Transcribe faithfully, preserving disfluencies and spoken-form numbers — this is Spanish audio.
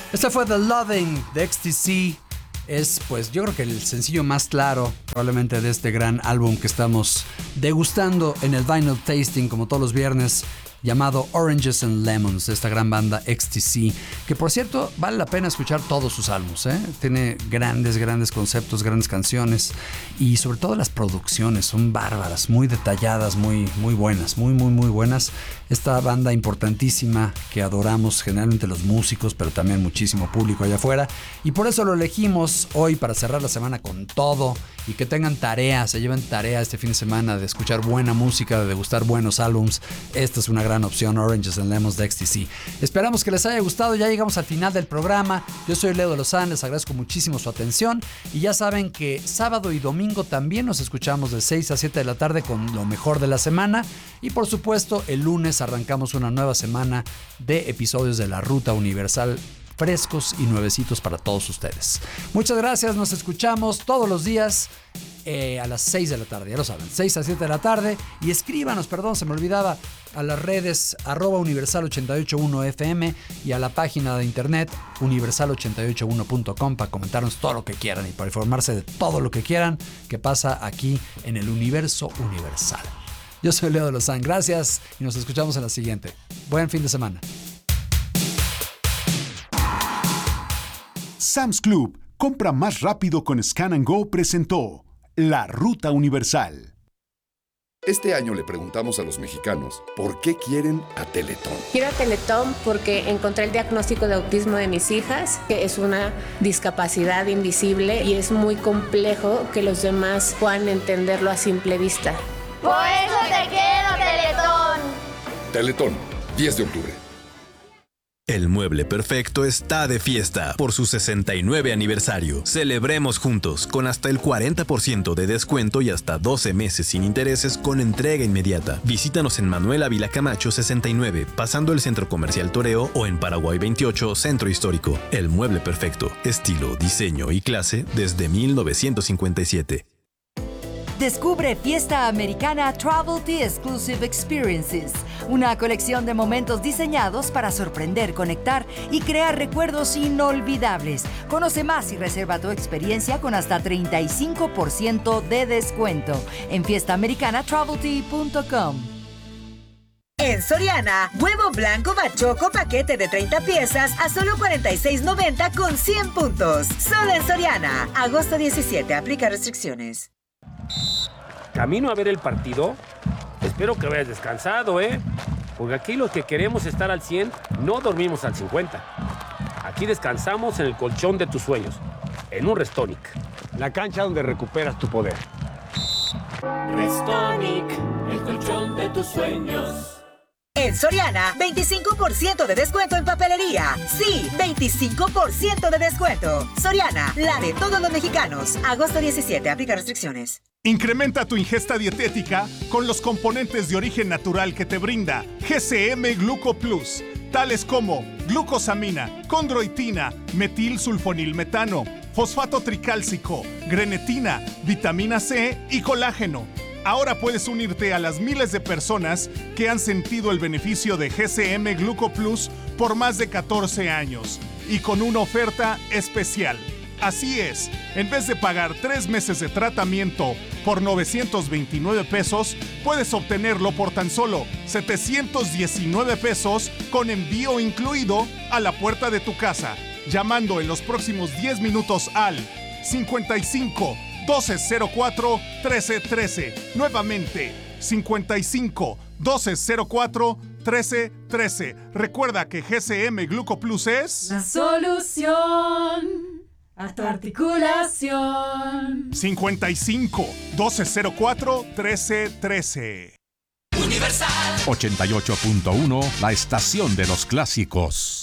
Este fue The Loving de X T C. Es, pues, yo creo que el sencillo más claro probablemente de este gran álbum que estamos degustando en el Vinyl Tasting como todos los viernes, llamado Oranges and Lemons, de esta gran banda X T C, que por cierto vale la pena escuchar todos sus álbumes, ¿eh? Tiene grandes, grandes conceptos, grandes canciones y sobre todo las producciones son bárbaras, muy detalladas, muy, muy buenas, muy, muy, muy buenas. Esta banda importantísima que adoramos generalmente los músicos, pero también muchísimo público allá afuera, y por eso lo elegimos hoy para cerrar la semana con todo y que tengan tarea, se lleven tarea este fin de semana de escuchar buena música, de degustar buenos álbums. Esta es una gran opción, Oranges and Lemons de X T C. Esperamos que les haya gustado, ya llegamos al final del programa. Yo soy Leo de Lozán, les agradezco muchísimo su atención y ya saben que sábado y domingo también nos escuchamos de seis a siete de la tarde con lo mejor de la semana y por supuesto el lunes arrancamos una nueva semana de episodios de La Ruta Universal frescos y nuevecitos para todos ustedes. Muchas gracias, nos escuchamos todos los días eh, a las seis de la tarde, ya lo saben, seis a siete de la tarde, y escríbanos, perdón, se me olvidaba, a las redes arroba universal ochenta y ocho punto uno F M y a la página de internet universal ochenta y ocho punto uno punto com para comentarnos todo lo que quieran y para informarse de todo lo que quieran que pasa aquí en el universo universal. Yo soy Leo de Lozán, gracias y nos escuchamos en la siguiente. Buen fin de semana. Sam's Club, compra más rápido con Scan and Go, presentó La Ruta Universal. Este año le preguntamos a los mexicanos por qué quieren a Teletón. Quiero a Teletón porque encontré el diagnóstico de autismo de mis hijas, que es una discapacidad invisible y es muy complejo que los demás puedan entenderlo a simple vista. Por eso te quiero, Teletón. Teletón, diez de octubre. El Mueble Perfecto está de fiesta por su sesenta y nueve aniversario. Celebremos juntos con hasta el cuarenta por ciento de descuento y hasta doce meses sin intereses con entrega inmediata. Visítanos en Manuel Ávila Camacho sesenta y nueve, pasando el Centro Comercial Toreo, o en Paraguay veintiocho, Centro Histórico. El Mueble Perfecto, estilo, diseño y clase desde mil novecientos cincuenta y siete. Descubre Fiesta Americana Travel Tea Exclusive Experiences, una colección de momentos diseñados para sorprender, conectar y crear recuerdos inolvidables. Conoce más y reserva tu experiencia con hasta treinta y cinco por ciento de descuento en fiesta americana travel tea punto com. En Soriana, huevo blanco bachoco paquete de treinta piezas a solo cuarenta y seis noventa con cien puntos. Solo en Soriana. Agosto diecisiete. Aplica restricciones. Camino a ver el partido. Espero que vayas descansado, ¿eh? Porque aquí los que queremos estar al cien no dormimos al cincuenta. Aquí descansamos en el colchón de tus sueños, en un Restonic. La cancha donde recuperas tu poder. Restonic, el colchón de tus sueños. En Soriana, veinticinco por ciento de descuento en papelería. Sí, veinticinco por ciento de descuento. Soriana, la de todos los mexicanos. Agosto diecisiete, aplica restricciones. Incrementa tu ingesta dietética con los componentes de origen natural que te brinda G C M Gluco Plus, tales como glucosamina, condroitina, metilsulfonilmetano, fosfato tricálcico, grenetina, vitamina C y colágeno. Ahora puedes unirte a las miles de personas que han sentido el beneficio de G C M Gluco Plus por más de catorce años y con una oferta especial. Así es, en vez de pagar tres meses de tratamiento por novecientos veintinueve pesos, puedes obtenerlo por tan solo setecientos diecinueve pesos con envío incluido a la puerta de tu casa, llamando en los próximos diez minutos al cincuenta y cinco, doce cero cuatro, trece trece. Nuevamente, cincuenta y cinco, doce cero cuatro, trece trece. Recuerda que G C M Gluco Plus es la solución a tu articulación. cincuenta y cinco, doce cero cuatro, trece trece. Universal ochenta y ocho punto uno, la estación de los clásicos.